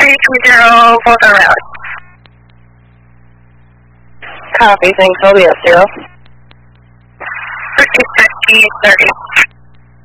320, both are out. Copy, thanks, I'll be up 0. 50, 30.